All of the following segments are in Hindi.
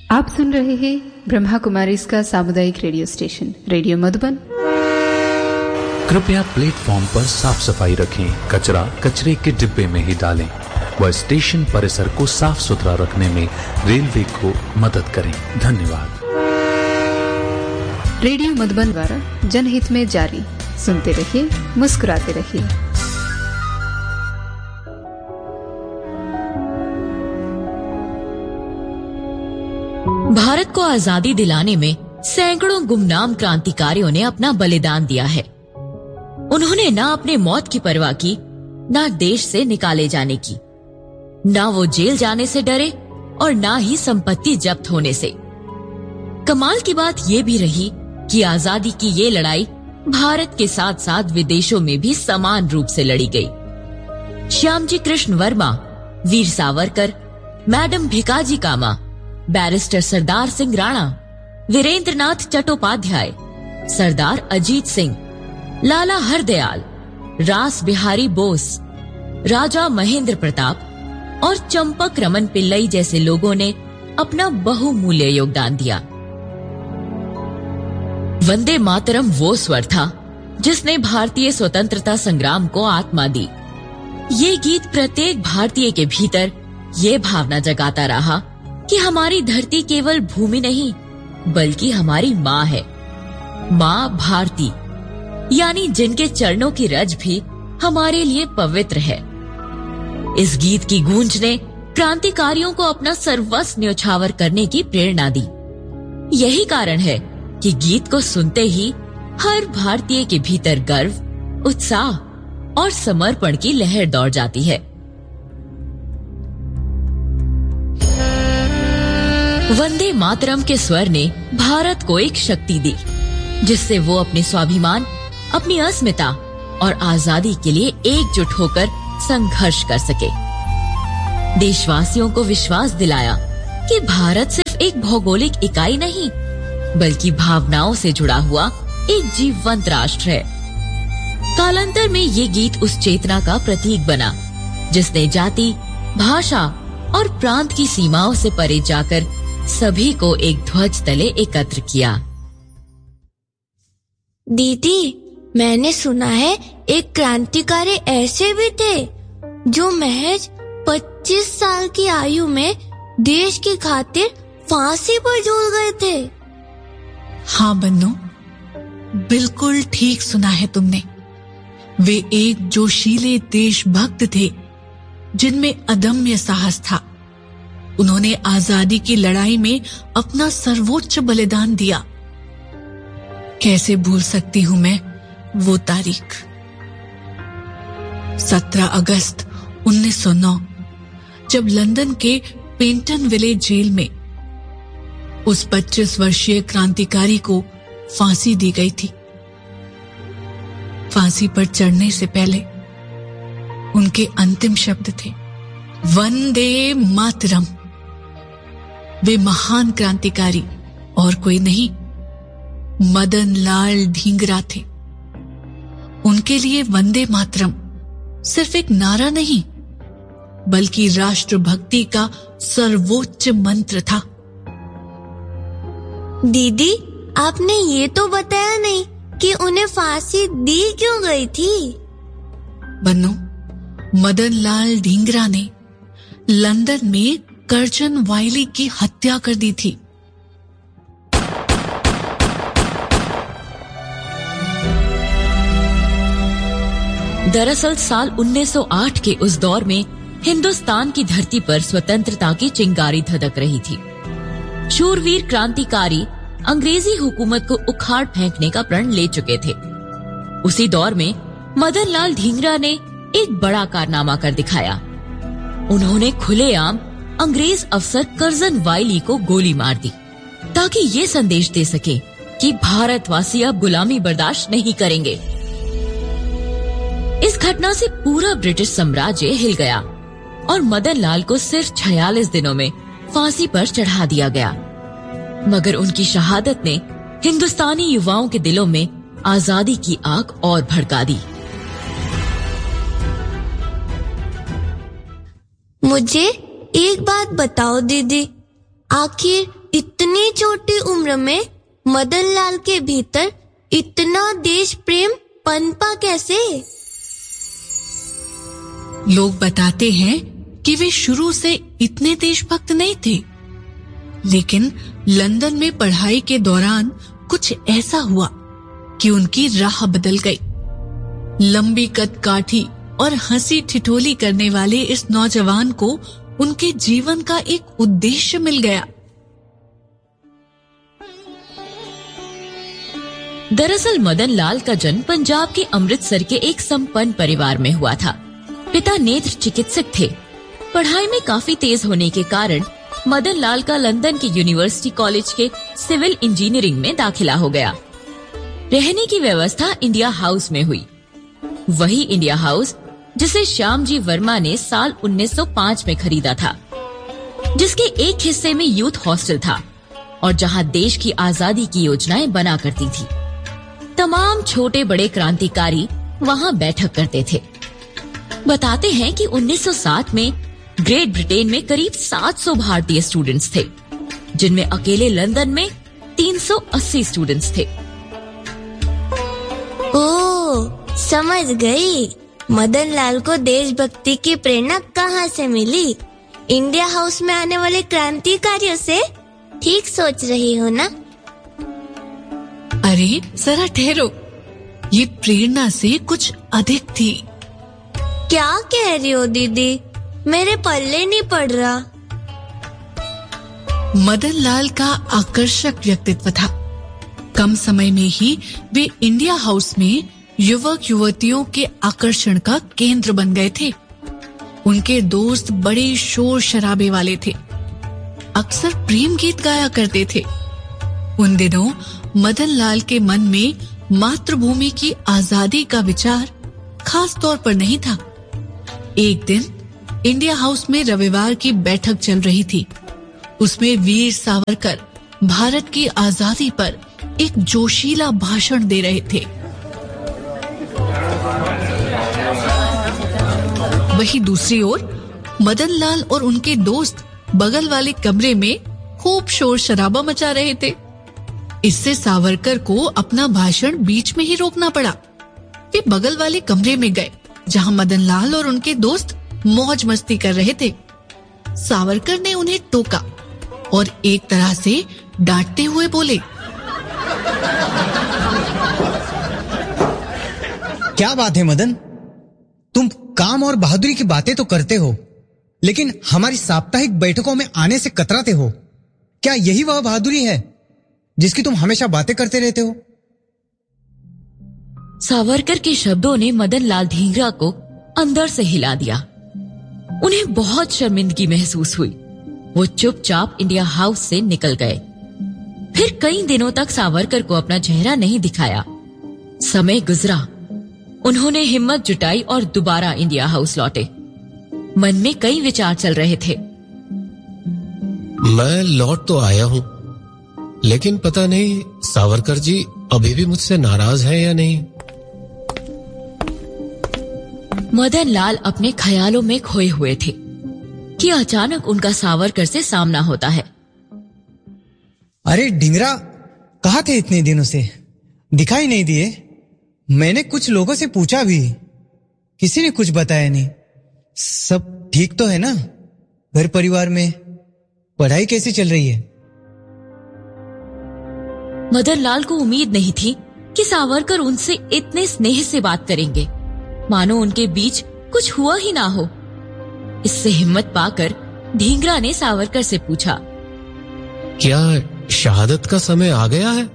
आप सुन रहे हैं ब्रह्मा कुमारी इसका सामुदायिक रेडियो स्टेशन रेडियो मधुबन। कृपया प्लेटफॉर्म पर साफ सफाई रखें, कचरा कचरे के डिब्बे में ही डालें व स्टेशन परिसर को साफ सुथरा रखने में रेलवे को मदद करें। धन्यवाद। रेडियो मधुबन द्वारा जनहित में जारी। सुनते रहिए, मुस्कुराते रहिए। भारत को आजादी दिलाने में सैकड़ों गुमनाम क्रांतिकारियों ने अपना बलिदान दिया है। उन्होंने ना अपने मौत की परवाह की, ना देश से निकाले जाने की, ना वो जेल जाने से डरे और ना ही संपत्ति जब्त होने से। कमाल की बात ये भी रही कि आजादी की ये लड़ाई भारत के साथ साथ विदेशों में भी समान रूप से लड़ी गई। श्यामजी कृष्ण वर्मा, वीर सावरकर, मैडम भिकाजी कामा, बैरिस्टर सरदार सिंह राणा, वीरेंद्रनाथ चट्टोपाध्याय, सरदार अजीत सिंह, लाला हरदयाल, रास बिहारी बोस, राजा महेंद्र प्रताप और चंपक रमन पिल्लई जैसे लोगों ने अपना बहुमूल्य योगदान दिया। वंदे मातरम वो स्वर था जिसने भारतीय स्वतंत्रता संग्राम को आत्मा दी। ये गीत प्रत्येक भारतीय के भीतर ये भावना जगाता रहा कि हमारी धरती केवल भूमि नहीं बल्कि हमारी माँ है, माँ भारती, यानी जिनके चरणों की रज भी हमारे लिए पवित्र है। इस गीत की गूंज ने क्रांतिकारियों को अपना सर्वस्व न्योछावर करने की प्रेरणा दी। यही कारण है कि गीत को सुनते ही हर भारतीय के भीतर गर्व, उत्साह और समर्पण की लहर दौड़ जाती है। वंदे मातरम के स्वर ने भारत को एक शक्ति दी जिससे वो अपने स्वाभिमान, अपनी अस्मिता और आजादी के लिए एकजुट होकर संघर्ष कर सके। देशवासियों को विश्वास दिलाया कि भारत सिर्फ एक भौगोलिक इकाई नहीं बल्कि भावनाओं से जुड़ा हुआ एक जीवंत राष्ट्र है। कालांतर में ये गीत उस चेतना का प्रतीक बना जिसने जाति, भाषा और प्रांत की सीमाओं से परे जाकर सभी को एक ध्वज तले एकत्र किया। दीदी, मैंने सुना है एक क्रांतिकारी ऐसे भी थे जो महज 25 साल की आयु में देश की खातिर फांसी पर झूल गए थे। हाँ बन्नो, बिल्कुल ठीक सुना है तुमने। वे एक जोशीले देशभक्त थे जिनमें अदम्य साहस था। उन्होंने आजादी की लड़ाई में अपना सर्वोच्च बलिदान दिया। कैसे भूल सकती हूं मैं वो तारीख, 17 अगस्त 1909, जब लंदन के पेंटन विलेज जेल में उस 25 वर्षीय क्रांतिकारी को फांसी दी गई थी। फांसी पर चढ़ने से पहले उनके अंतिम शब्द थे वंदे मातरम। वे महान क्रांतिकारी और कोई नहीं, मदन लाल ढींगरा थे। उनके लिए वंदे मातरम सिर्फ एक नारा नहीं बल्कि राष्ट्रभक्ति का सर्वोच्च मंत्र था। दीदी, आपने ये तो बताया नहीं कि उन्हें फांसी दी क्यों गई थी। बन्नो, मदन लाल ढींगरा ने लंदन में कर्जन वायली की हत्या कर दी थी। दरअसल साल 1908 के उस दौर में हिंदुस्तान की धरती पर स्वतंत्रता की चिंगारी धधक रही थी। शूरवीर क्रांतिकारी अंग्रेजी हुकूमत को उखाड़ फेंकने का प्रण ले चुके थे। उसी दौर में मदन लाल ढींगरा ने एक बड़ा कारनामा कर दिखाया। उन्होंने खुलेआम अंग्रेज अफसर कर्जन वायली को गोली मार दी ताकि ये संदेश दे सके कि भारतवासी अब गुलामी बर्दाश्त नहीं करेंगे। इस घटना से पूरा ब्रिटिश साम्राज्य हिल गया और मदन लाल को सिर्फ 46 दिनों में फांसी पर चढ़ा दिया गया। मगर उनकी शहादत ने हिंदुस्तानी युवाओं के दिलों में आजादी की आग और भड़का दी। मुझे एक बात बताओ दीदी, आखिर इतनी छोटी उम्र में मदन लाल के भीतर इतना देश प्रेम पनपा कैसे? लोग बताते हैं कि वे शुरू से इतने देशभक्त नहीं थे, लेकिन लंदन में पढ़ाई के दौरान कुछ ऐसा हुआ कि उनकी राह बदल गई। लंबी कद काठी और हंसी ठिठोली करने वाले इस नौजवान को उनके जीवन का एक उद्देश्य मिल गया। दरअसल मदन लाल का जन्म पंजाब के अमृतसर के एक संपन्न परिवार में हुआ था। पिता नेत्र चिकित्सक थे। पढ़ाई में काफी तेज होने के कारण मदन लाल का लंदन के यूनिवर्सिटी कॉलेज के सिविल इंजीनियरिंग में दाखिला हो गया। रहने की व्यवस्था इंडिया हाउस में हुई, वही इंडिया हाउस जिसे श्यामजी वर्मा ने साल 1905 में खरीदा था, जिसके एक हिस्से में यूथ हॉस्टल था और जहां देश की आजादी की योजनाएं बना करती थी। तमाम छोटे बड़े क्रांतिकारी वहां बैठक करते थे। बताते हैं कि 1907 में ग्रेट ब्रिटेन में करीब 700 भारतीय स्टूडेंट्स थे, जिनमें अकेले लंदन में 380 स्टूडेंट्स थे। ओह, समझ गई। मदन लाल को देशभक्ति की प्रेरणा कहाँ से मिली? इंडिया हाउस में आने वाले क्रांतिकारियों से? ठीक सोच रही हो ना? अरे जरा ठहरो, ये प्रेरणा से कुछ अधिक थी। क्या कह रही हो दीदी? मेरे पल्ले नहीं पड़ रहा। मदन लाल का आकर्षक व्यक्तित्व था। कम समय में ही वे इंडिया हाउस में युवक युवतियों के आकर्षण का केंद्र बन गए थे। उनके दोस्त बड़े शोर शराबे वाले थे, अक्सर प्रेम गीत गाया करते थे। उन दिनों मदन लाल के मन में मातृभूमि की आजादी का विचार खास तौर पर नहीं था। एक दिन इंडिया हाउस में रविवार की बैठक चल रही थी। उसमें वीर सावरकर भारत की आजादी पर एक जोशीला भाषण दे रहे थे। वहीं दूसरी ओर मदन लाल और उनके दोस्त बगल वाले कमरे में खूब शोर शराबा मचा रहे थे। इससे सावरकर को अपना भाषण बीच में ही रोकना पड़ा। वे बगल वाले कमरे में गए, जहां मदन लाल और उनके दोस्त मौज मस्ती कर रहे थे। सावरकर ने उन्हें टोका और एक तरह से डांटते हुए बोले, क्या बात है मदन, तुम काम और बहादुरी की बातें तो करते हो, लेकिन हमारी साप्ताहिक बैठकों में आने से कतराते हो। क्या यही वह बहादुरी है जिसकी तुम हमेशा बातें करते रहते हो? सावरकर के शब्दों ने मदन लाल ढींगरा को अंदर से हिला दिया। उन्हें बहुत शर्मिंदगी महसूस हुई। वो चुपचाप इंडिया हाउस से निकल गए। फिर कई दिनों तक सावरकर को अपना चेहरा नहीं दिखाया। समय गुजरा, उन्होंने हिम्मत जुटाई और दोबारा इंडिया हाउस लौटे। मन में कई विचार चल रहे थे। मैं लौट तो आया हूं, लेकिन पता नहीं सावरकर जी अभी भी मुझसे नाराज हैं या नहीं। मदन लाल अपने ख्यालों में खोए हुए थे कि अचानक उनका सावरकर से सामना होता है। अरे ढिंगरा, कहाँ थे इतने दिनों से? दिखाई नहीं दिए। मैंने कुछ लोगों से पूछा भी, किसी ने कुछ बताया नहीं। सब ठीक तो है ना? घर परिवार में पढ़ाई कैसी चल रही है? मदन लाल को उम्मीद नहीं थी कि सावरकर उनसे इतने स्नेह से बात करेंगे, मानो उनके बीच कुछ हुआ ही ना हो। इससे हिम्मत पाकर ढींगरा ने सावरकर से पूछा, क्या शहादत का समय आ गया है?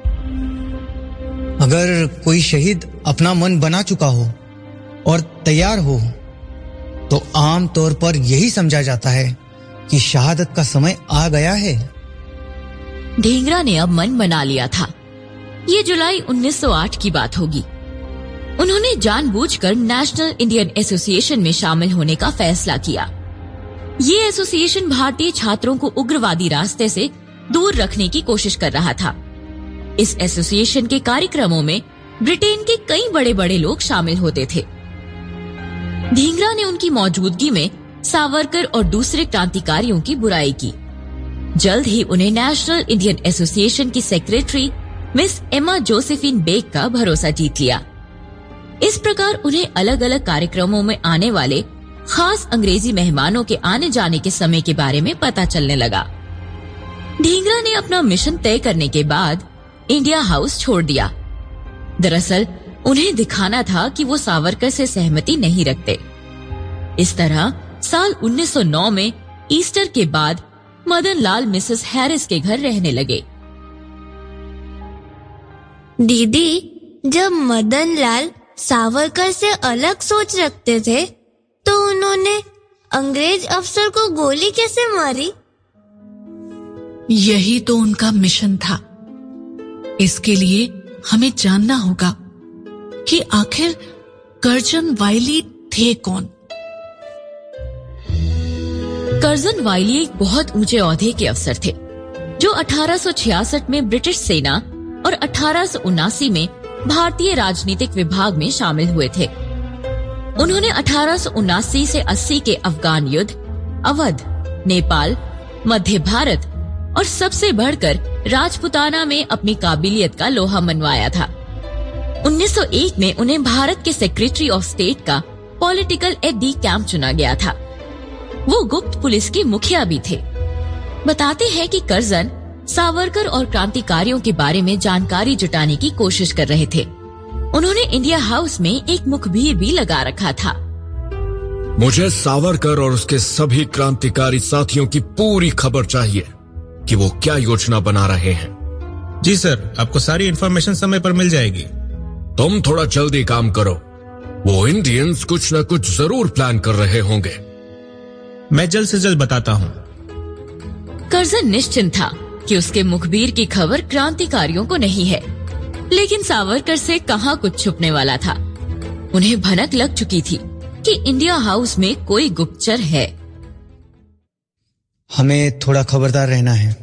अगर कोई शहीद अपना मन बना चुका हो और तैयार हो तो आम तौर पर यही समझा जाता है कि शहादत का समय आ गया है। ढींगरा ने अब मन बना लिया था। ये जुलाई 1908 की बात होगी। उन्होंने जानबूझकर नेशनल इंडियन एसोसिएशन में शामिल होने का फैसला किया। ये एसोसिएशन भारतीय छात्रों को उग्रवादी रास्ते से दूर रखने की कोशिश कर रहा था। इस एसोसिएशन के कार्यक्रमों में ब्रिटेन के कई बड़े बड़े लोग शामिल होते थे। ढींगरा ने उनकी मौजूदगी में सावरकर और दूसरे क्रांतिकारियों की बुराई की। जल्द ही उन्हें नेशनल इंडियन एसोसिएशन की सेक्रेटरी मिस एमा जोसेफिन बेग का भरोसा जीत लिया। इस प्रकार उन्हें अलग अलग कार्यक्रमों में आने वाले खास अंग्रेजी मेहमानों के आने जाने के समय के बारे में पता चलने लगा। ढींगरा ने अपना मिशन तय करने के बाद इंडिया हाउस छोड़ दिया। दरअसल उन्हें दिखाना था कि वो सावरकर से सहमति नहीं रखते। इस तरह साल 1909 में ईस्टर के बाद मदन लाल मिसेस हैरिस के घर रहने लगे। दीदी, जब मदन लाल सावरकर से अलग सोच रखते थे तो उन्होंने अंग्रेज अफसर को गोली कैसे मारी? यही तो उनका मिशन था। इसके लिए हमें जानना होगा कि आखिर कर्जन वाइली थे कौन। कर्जन वाइली एक बहुत ऊंचे ओहदे के अफसर थे जो 1866 में ब्रिटिश सेना और 1879 में भारतीय राजनीतिक विभाग में शामिल हुए थे। उन्होंने 1879 से 80 के अफगान युद्ध, अवध, नेपाल, मध्य भारत और सबसे बढ़कर राजपुताना में अपनी काबिलियत का लोहा मनवाया था। 1901 में उन्हें भारत के सेक्रेटरी ऑफ स्टेट का पॉलिटिकल एड डी कैंप चुना गया था। वो गुप्त पुलिस के मुखिया भी थे। बताते हैं कि कर्जन सावरकर और क्रांतिकारियों के बारे में जानकारी जुटाने की कोशिश कर रहे थे। उन्होंने इंडिया हाउस में एक मुखबिर भी लगा रखा था। मुझे सावरकर और उसके सभी क्रांतिकारी साथियों की पूरी खबर चाहिए कि वो क्या योजना बना रहे हैं। जी सर, आपको सारी इन्फॉर्मेशन समय पर मिल जाएगी। तुम थोड़ा जल्दी काम करो। वो इंडियंस कुछ न कुछ जरूर प्लान कर रहे होंगे। मैं जल्द से जल्द बताता हूँ। कर्जन निश्चिंत था कि उसके मुखबिर की खबर क्रांतिकारियों को नहीं है, लेकिन सावरकर से कहाँ कुछ छुपने वाला था। उन्हें भनक लग चुकी थी कि इंडिया हाउस में कोई गुप्तचर है। हमें थोड़ा खबरदार रहना है।